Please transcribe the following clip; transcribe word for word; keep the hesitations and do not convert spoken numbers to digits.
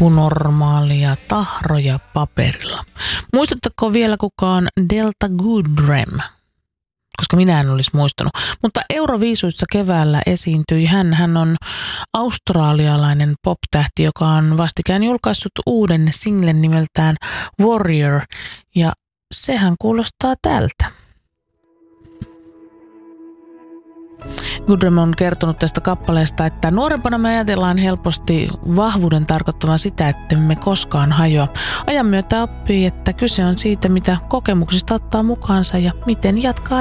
epänormaalia tahroja paperilla. Muistatteko vielä kukaan Delta Goodrem? Koska minä en olisi muistanut. Mutta Euroviisuissa keväällä esiintyi hän. Hän on australialainen pop-tähti, joka on vastikään julkaissut uuden singlen nimeltään Warrior. Ja sehän kuulostaa tältä. Goodrem on kertonut tästä kappaleesta, että nuorempana me ajatellaan helposti vahvuuden tarkoittavan sitä, että me koskaan hajoa. Ajan myötä oppii, että kyse on siitä, mitä kokemuksista ottaa mukaansa ja miten jatkaa